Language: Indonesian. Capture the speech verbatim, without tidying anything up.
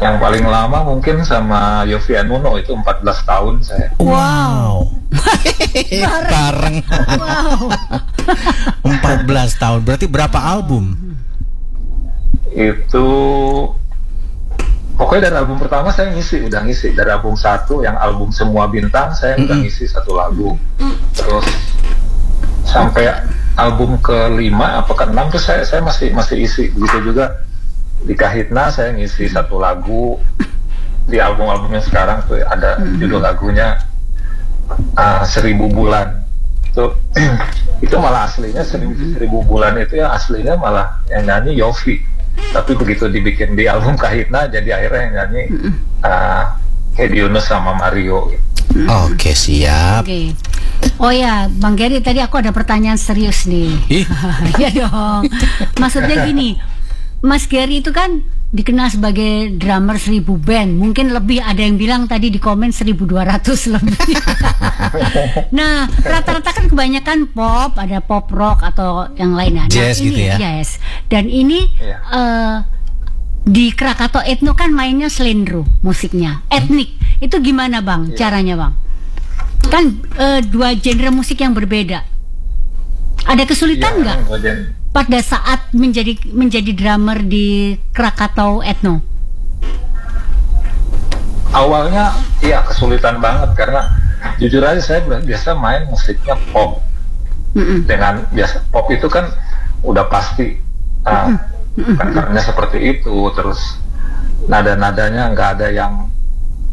Yang paling lama mungkin sama Yovie Nuno, itu empat belas tahun saya. Wow. Bareng. Wow. empat belas tahun. Berarti berapa album? Itu pokoknya dari album pertama saya ngisi, udah ngisi. Dari album satu yang album Semua Bintang saya mm-hmm. udah ngisi satu lagu. Terus sampai album kelima apa keenam tuh saya saya masih masih isi. Begitu juga di Kahitna saya ngisi satu lagu. Di album-albumnya sekarang tuh ada mm-hmm. judul lagunya uh, Seribu Bulan. Itu itu malah aslinya seribu, seribu bulan itu ya aslinya malah yang nyanyi Yovie. Tapi begitu dibikin di album Kahitna jadi akhirnya yang nyanyi uh, Hedi Yunus sama Mario. Oke, siap. Oke. Oh ya, Bang Gary, tadi aku ada pertanyaan serius nih. Iya dong. Maksudnya gini, Mas Gary itu kan dikenal sebagai drummer seribu band. Mungkin lebih, ada yang bilang tadi di komen seribu dua ratus lebih. Nah, rata-rata kan kebanyakan pop, ada pop rock atau yang lainnya. Nah, jazz ini, gitu ya. Yes. Dan ini yeah. uh, di Krakatau Ethno kan mainnya slendro musiknya, etnik. Itu gimana Bang yeah. caranya Bang? Kan uh, dua genre musik yang berbeda. Ada kesulitan nggak yeah, pada saat menjadi menjadi drummer di Krakatau Ethno? Awalnya iya kesulitan banget karena jujur aja saya biasa main musiknya pop. Mm-mm. Dengan biasa pop itu kan udah pasti uh, kan karena seperti itu, terus nada-nadanya nggak ada yang